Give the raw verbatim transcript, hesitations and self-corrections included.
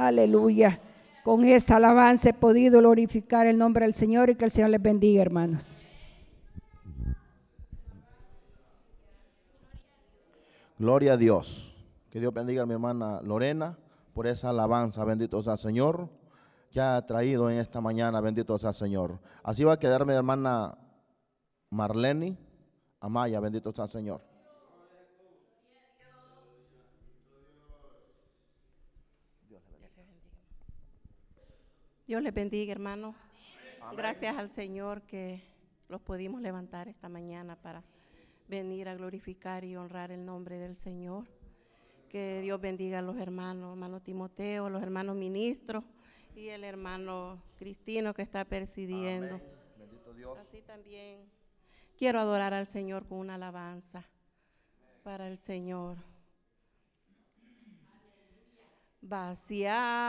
Aleluya. Con esta alabanza he podido glorificar el nombre del Señor y que el Señor les bendiga, hermanos. Gloria a Dios. Que Dios bendiga a mi hermana Lorena por esa alabanza. Bendito sea el Señor que ha traído en esta mañana. Bendito sea el Señor. Así va a quedar mi hermana Marlene Amaya. Bendito sea el Señor. Dios les bendiga, hermano. Gracias al Señor que los pudimos levantar esta mañana para venir a glorificar y honrar el nombre del Señor. Que Dios bendiga a los hermanos, hermano Timoteo, los hermanos ministros y el hermano Cristino que está presidiendo. Amén. Bendito Dios. Así también quiero adorar al Señor con una alabanza para el Señor. Vaciar